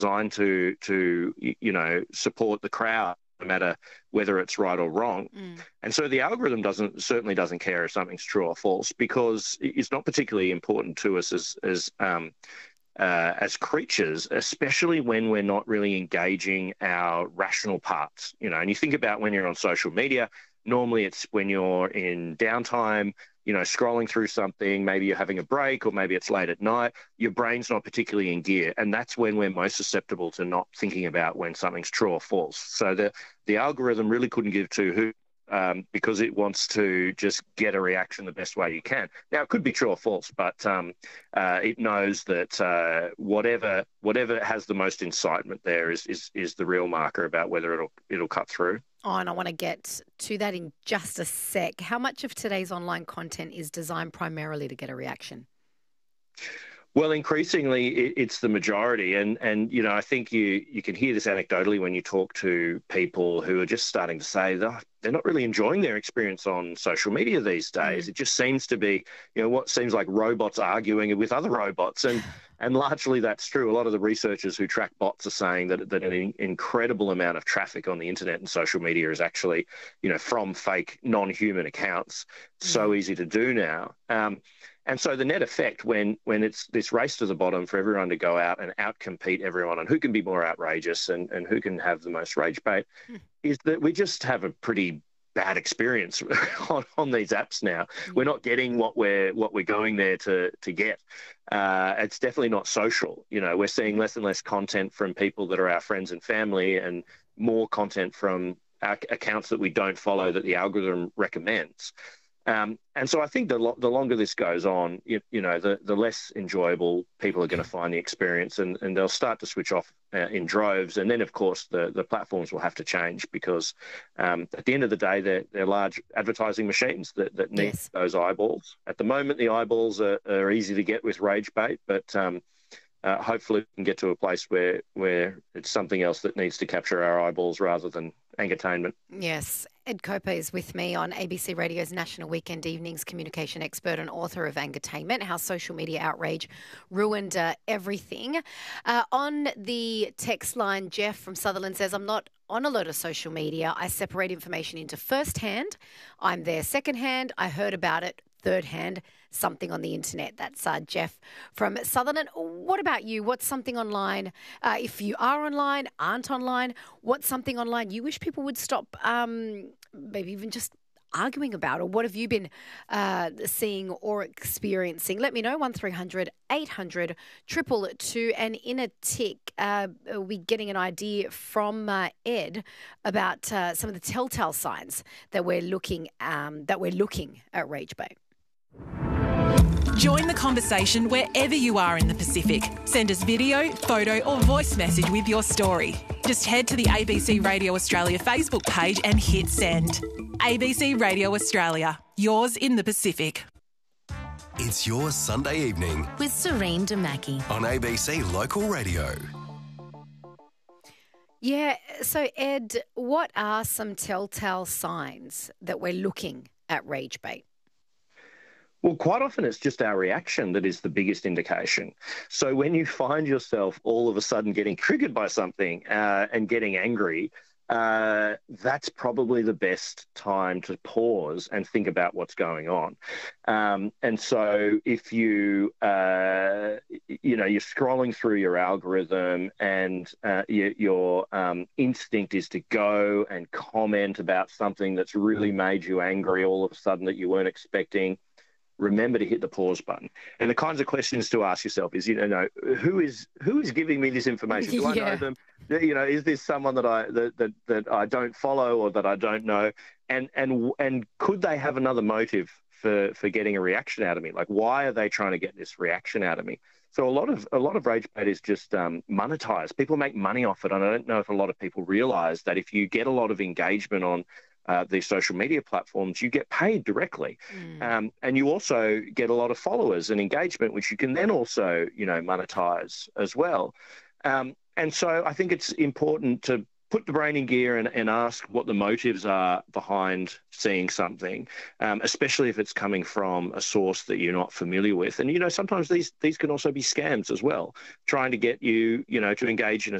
designed to support the crowd, no matter whether it's right or wrong. And so the algorithm certainly doesn't care if something's true or false, because it's not particularly important to us as creatures, especially when we're not really engaging our rational parts. And you think about when you're on social media, normally it's when you're in downtime, scrolling through something, maybe you're having a break, or maybe it's late at night, your brain's not particularly in gear. And that's when we're most susceptible to not thinking about when something's true or false. So the algorithm really couldn't give two hoots, because it wants to just get a reaction the best way you can. Now, it could be true or false, but it knows that whatever has the most incitement there is the real marker about whether it'll cut through. Oh, and I want to get to that in just a sec. How much of today's online content is designed primarily to get a reaction? Well, increasingly, it's the majority. And I think you can hear this anecdotally when you talk to people who are just starting to say that they're not really enjoying their experience on social media these days. It just seems to be, what seems like robots arguing with other robots. And largely that's true. A lot of the researchers who track bots are saying that an incredible amount of traffic on the internet and social media is actually, from fake non-human accounts. So easy to do now. And so the net effect when it's this race to the bottom for everyone to go out and outcompete everyone on who can be more outrageous and who can have the most rage bait is that we just have a pretty bad experience on these apps now. We're not getting what we're going there to get. It's definitely not social. We're seeing less and less content from people that are our friends and family, and more content from accounts that we don't follow that the algorithm recommends. And so I think the longer this goes on, the less enjoyable people are going to find the experience, and they'll start to switch off in droves. And then, of course, the platforms will have to change, because at the end of the day, they're large advertising machines that need those eyeballs. At the moment, the eyeballs are easy to get with rage bait, but hopefully we can get to a place where it's something else that needs to capture our eyeballs rather than entertainment. Yes. Ed Kopa is with me on ABC Radio's National Weekend Evenings communication expert and author of Angertainment, How Social Media Outrage Ruined Everything. On the text line, Jeff from Sutherland says, I'm not on a lot of social media. I separate information into first-hand. I'm there second-hand. I heard about it third-hand, something on the internet. That's Jeff from Sutherland. What about you? What's something online, if you are online, aren't online, what's something online you wish people would stop maybe even just arguing about? Or what have you been seeing or experiencing? Let me know, 1300 800 222. And in a tick, we're getting an idea from Ed about some of the telltale signs that we're looking at rage bait. Join the conversation wherever you are in the Pacific. Send us video, photo or voice message with your story. Just head to the ABC Radio Australia Facebook page and hit send. ABC Radio Australia, yours in the Pacific. It's your Sunday evening with Serene Demaki on ABC Local Radio. Yeah, so Ed, what are some telltale signs that we're looking at rage bait? Well, quite often it's just our reaction that is the biggest indication. So when you find yourself all of a sudden getting triggered by something and getting angry, that's probably the best time to pause and think about what's going on. And so if you're scrolling through your algorithm and your instinct is to go and comment about something that's really made you angry all of a sudden that you weren't expecting, remember to hit the pause button. And the kinds of questions to ask yourself is, who is giving me this information? Do I know them? Is this someone that I don't follow or that I don't know? And could they have another motive for getting a reaction out of me? Like, why are they trying to get this reaction out of me? So a lot of rage bait is just monetized. People make money off it. And I don't know if a lot of people realize that if you get a lot of engagement on these social media platforms, you get paid directly. And you also get a lot of followers and engagement, which you can then also, monetize as well. And so I think it's important to put the brain in gear and ask what the motives are behind seeing something, especially if it's coming from a source that you're not familiar with. And, sometimes these can also be scams as well, trying to get you, to engage in a